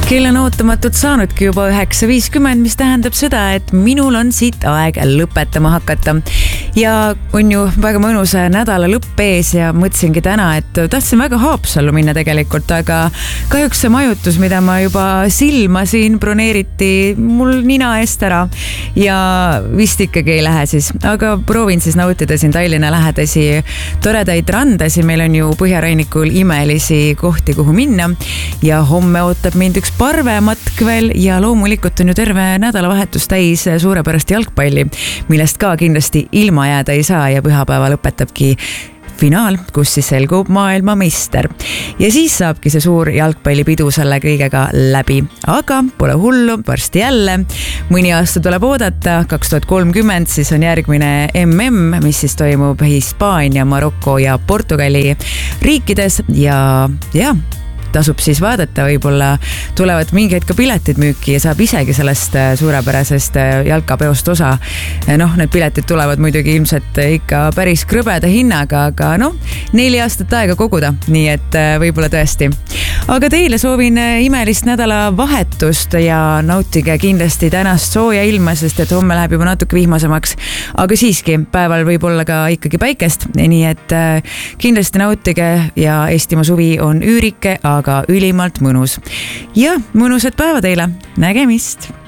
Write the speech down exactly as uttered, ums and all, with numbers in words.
Kell on ootamatult saanudki juba üheksa viiskümmend, mis tähendab seda, et minul on siit aeg lõpetama hakata. Ja on ju väga mõnus nädala lõpp ees ja mõtlesingi täna, et tahtsin väga Haapsallu minna tegelikult, aga kahjuks see majutus, mida ma juba silmasin, broneeriti mul nina eest ära ja vist ikkagi ei lähe siis. Aga proovin siis nautida siin Tallinna lähedasi toredaid randasi. Meil on ju Põhjarannikul imelisi kohti, kuhu minna ja homme ootab mind üks parvematk veel ja loomulikult on ju terve nädalavahetus täis suurepärast jalgpalli, millest ka kindlasti ilma jääda ei saa ja pühapäeva lõpetabki finaal, kus siis selgub maailmameister. Ja siis saabki see suur jalgpallipidu selle kõigega läbi. Aga pole hullu, varsti jälle. Mõni aasta tuleb oodata, kaks tuhat kolmkümmend siis on järgmine M M, mis siis toimub Hispaania, Maroko ja Portugali riikides ja ja tasub siis vaadata, võib-olla tulevad mingeid ka piletid müüki ja saab isegi sellest suurepärasest jalkapeost osa. Noh, need piletid tulevad muidugi ilmselt ikka päris krõbeda hinnaga, aga noh, neli aastat aega koguda, nii et võib-olla tõesti. Aga teile soovin imelist nädalavahetust ja nautige kindlasti tänast sooja ilma, sest et homme läheb juba natuke vihmasemaks. Aga siiski, päeval võib olla ka ikkagi päikest, nii et kindlasti nautige ja Eestimaa suvi on üürike, aga ülimalt mõnus. Ja mõnusat päeva teile. Nägemist!